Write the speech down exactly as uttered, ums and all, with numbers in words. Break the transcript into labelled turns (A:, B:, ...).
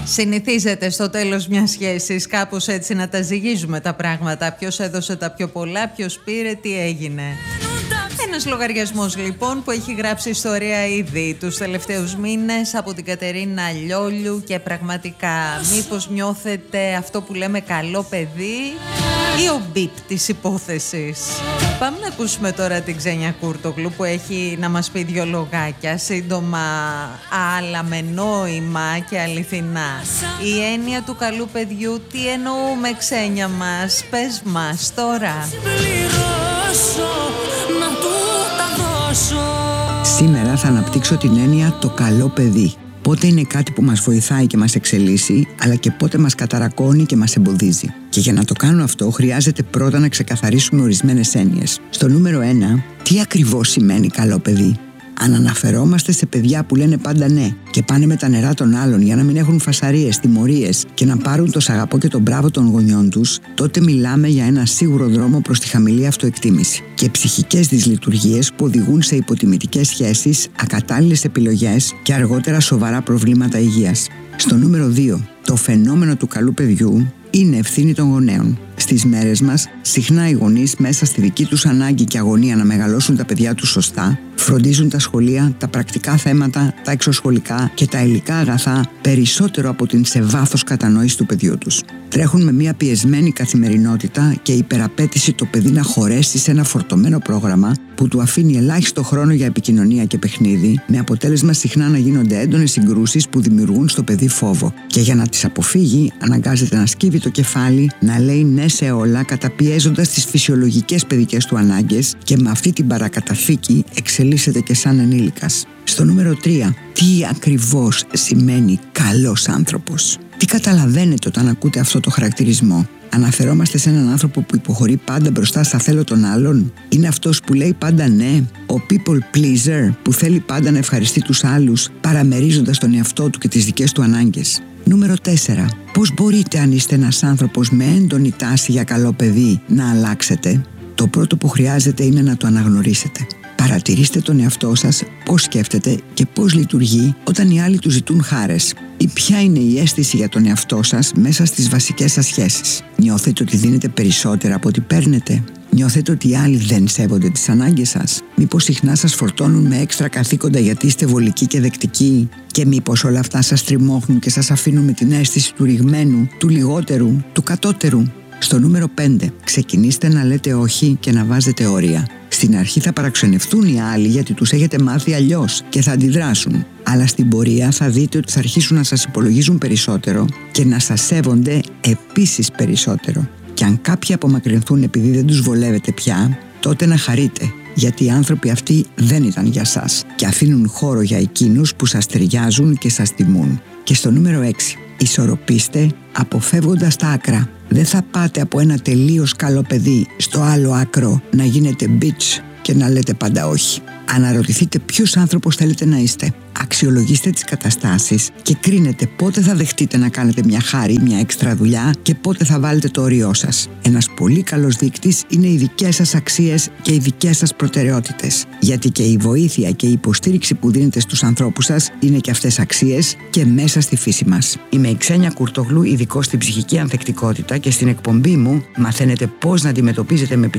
A: Συνηθίζεται στο τέλος μιας σχέσης κάπως έτσι να τα ζυγίζουμε τα πράγματα. Ποιος έδωσε τα πιο πολλά, ποιος πήρε, τι έγινε. Ένας λογαριασμός λοιπόν που έχει γράψει ιστορία ήδη τους τελευταίους μήνες από την Κατερίνα Λιόλιου και πραγματικά μήπως νιώθετε αυτό που λέμε καλό παιδί ή ο μπιπ της υπόθεσης. Πάμε να ακούσουμε τώρα την Ξένια Κούρτογλου που έχει να μας πει δυο λογάκια σύντομα αλλά με νόημα και αληθινά. Η έννοια του καλού παιδιού, τι εννοούμε Ξένια μας, πες μας τώρα.
B: Σήμερα θα αναπτύξω την έννοια το καλό παιδί. Πότε είναι κάτι που μας βοηθάει και μας εξελίσσει, αλλά και πότε μας καταρακώνει και μας εμποδίζει. Και για να το κάνω αυτό, χρειάζεται πρώτα να ξεκαθαρίσουμε ορισμένες έννοιες. Στο νούμερο ένα, τι ακριβώς σημαίνει καλό παιδί? Αν αναφερόμαστε σε παιδιά που λένε πάντα ναι και πάνε με τα νερά των άλλων για να μην έχουν φασαρίες, τιμωρίες και να πάρουν το σ' αγαπώ και τον μπράβο των γονιών τους, τότε μιλάμε για ένα σίγουρο δρόμο προς τη χαμηλή αυτοεκτίμηση και ψυχικές δυσλειτουργίες που οδηγούν σε υποτιμητικές σχέσεις, ακατάλληλες επιλογές και αργότερα σοβαρά προβλήματα υγείας. Στο νούμερο δύο, το φαινόμενο του καλού παιδιού είναι ευθύνη των γονέων. Στις μέρες μας, συχνά οι γονείς μέσα στη δική τους ανάγκη και αγωνία να μεγαλώσουν τα παιδιά τους σωστά, φροντίζουν τα σχολεία, τα πρακτικά θέματα, τα εξωσχολικά και τα υλικά αγαθά περισσότερο από την σε βάθος κατανόηση του παιδιού τους. Τρέχουν με μια πιεσμένη καθημερινότητα και υπεραπέτηση το παιδί να χωρέσει σε ένα φορτωμένο πρόγραμμα που του αφήνει ελάχιστο χρόνο για επικοινωνία και παιχνίδι, με αποτέλεσμα συχνά να γίνονται έντονες συγκρούσεις που δημιουργούν στο παιδί φόβο. Και για να τις αποφύγει, αναγκάζεται να σκύβει το κεφάλι, να λέει ναι σε όλα, καταπιέζοντας τις φυσιολογικές παιδικές του ανάγκες και με αυτή την παρακαταθήκη εξελίσσεται και σαν ενήλικας. Στο νούμερο τρία, τι ακριβώς σημαίνει καλός άνθρωπος? Τι καταλαβαίνετε όταν ακούτε αυτό το χαρακτηρισμό? Αναφερόμαστε σε έναν άνθρωπο που υποχωρεί πάντα μπροστά στα θέλω των άλλων? Είναι αυτός που λέει πάντα ναι, ο people pleaser που θέλει πάντα να ευχαριστεί τους άλλους, παραμερίζοντας τον εαυτό του και τις δικές του ανάγκες? Νούμερο τέσσερα. Πώς μπορείτε, αν είστε ένας άνθρωπος με έντονη τάση για καλό παιδί, να αλλάξετε? Το πρώτο που χρειάζεται είναι να το αναγνωρίσετε. Παρατηρήστε τον εαυτό σας, πώς σκέφτεται και πώς λειτουργεί όταν οι άλλοι του ζητούν χάρες. Ή ποια είναι η αίσθηση για τον εαυτό σας μέσα στις βασικές σας σχέσεις. Νιώθετε ότι δίνετε περισσότερα από ό,τι παίρνετε? Νιώθετε ότι οι άλλοι δεν σέβονται τις ανάγκες σας? Μήπως συχνά σας φορτώνουν με έξτρα καθήκοντα γιατί είστε βολικοί και δεκτικοί? Και μήπως όλα αυτά σας τριμώχνουν και σας αφήνουν με την αίσθηση του ρηγμένου, του λιγότερου, του κατώτερου? Στο νούμερο πέντε, ξεκινήστε να λέτε όχι και να βάζετε όρια. Στην αρχή θα παραξενευτούν οι άλλοι γιατί τους έχετε μάθει αλλιώς και θα αντιδράσουν. Αλλά στην πορεία θα δείτε ότι θα αρχίσουν να σας υπολογίζουν περισσότερο και να σας σέβονται επίσης περισσότερο. Και αν κάποιοι απομακρυνθούν επειδή δεν τους βολεύετε πια, τότε να χαρείτε, γιατί οι άνθρωποι αυτοί δεν ήταν για σας και αφήνουν χώρο για εκείνους που σας ταιριάζουν και σας τιμούν. Και στο νούμερο έξι, ισορροπήστε αποφεύγοντας τα άκρα. Δεν θα πάτε από ένα τελείως καλό παιδί στο άλλο άκρο να γίνετε bitch και να λέτε πάντα όχι. Αναρωτηθείτε ποιος άνθρωπος θέλετε να είστε. Αξιολογήστε τις καταστάσεις και κρίνετε πότε θα δεχτείτε να κάνετε μια χάρη, μια έξτρα δουλειά και πότε θα βάλετε το όριό σας. Ένας πολύ καλός δείκτης είναι οι δικές σας αξίες και οι δικές σας προτεραιότητες. Γιατί και η βοήθεια και η υποστήριξη που δίνετε στους ανθρώπους σας είναι και αυτές αξίες και μέσα στη φύση μας. Είμαι η Ξένια Κούρτογλου, ειδικός στην ψυχική ανθεκτικότητα, και στην εκπομπή μου μαθαίνετε πώς να αντιμετωπίζετε με